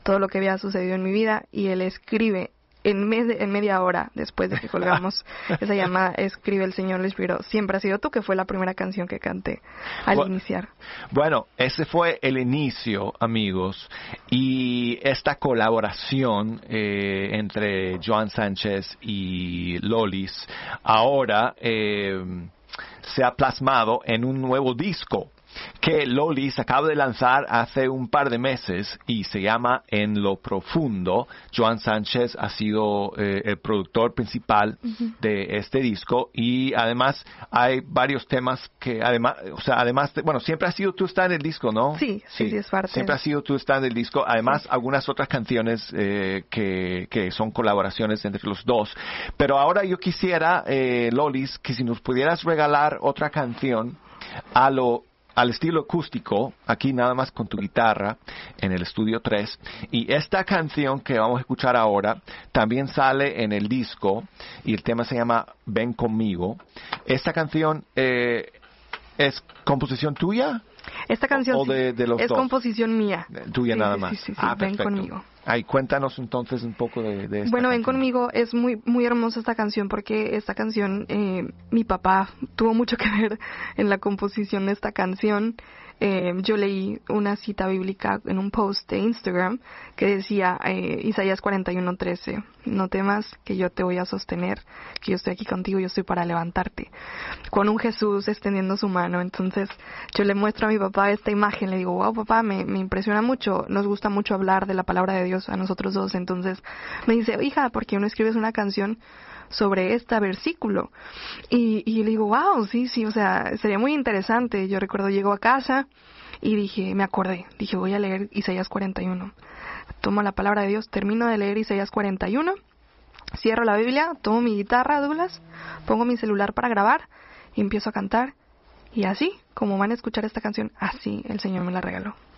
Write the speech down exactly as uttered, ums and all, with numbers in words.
todo lo que había sucedido en mi vida, y él escribe en, me- en media hora después de que colgamos esa llamada, escribe: el Señor le inspiró, siempre has sido tú, que fue la primera canción que canté al Bu- iniciar. Bueno, ese fue el inicio, amigos, y esta colaboración eh, entre Joan Sánchez y Lolis ahora eh, se ha plasmado en un nuevo disco que Lolis acaba de lanzar hace un par de meses y se llama En lo Profundo. Joan Sánchez ha sido eh, el productor principal Ujú. de este disco, y además hay varios temas que además, o sea, además, de- bueno, siempre ha sido Tú Estás en el disco, ¿no? Sí, sí, sí, es parte. Siempre ha sido Tú Estás en el disco. Además, algunas otras canciones eh, que, que son colaboraciones entre los dos. Pero ahora yo quisiera, eh, Lolis, que si nos pudieras regalar otra canción a lo al estilo acústico, aquí nada más con tu guitarra, en el estudio tres. Y esta canción que vamos a escuchar ahora también sale en el disco, y el tema se llama Ven Conmigo. Esta canción eh, es composición tuya Esta canción o sí, de, de los es dos. composición mía. Tuya Sí, nada sí, más. sí, sí, sí, Ah, Ven perfecto. Conmigo. Ay, cuéntanos entonces un poco de, de esta Bueno, Ven canción. Conmigo es muy muy hermosa esta canción, porque esta canción, eh, mi papá tuvo mucho que ver en la composición de esta canción. Eh, yo leí una cita bíblica en un post de Instagram que decía, eh, Isaías cuarenta y uno trece: no temas, que yo te voy a sostener, que yo estoy aquí contigo, yo estoy para levantarte, con un Jesús extendiendo su mano. Entonces yo le muestro a mi papá esta imagen, le digo: wow, papá, me, me impresiona mucho, nos gusta mucho hablar de la palabra de Dios a nosotros dos. Entonces me dice: hija, ¿por qué no escribes una canción sobre este versículo? Y, y yo le digo: wow, sí, sí, o sea, sería muy interesante. Yo recuerdo, llego a casa y dije, me acordé, dije, voy a leer Isaías cuarenta y uno. Tomo la palabra de Dios, termino de leer Isaías cuarenta y uno, cierro la Biblia, tomo mi guitarra, Douglas, pongo mi celular para grabar y empiezo a cantar. Y así, como van a escuchar esta canción, así el Señor me la regaló.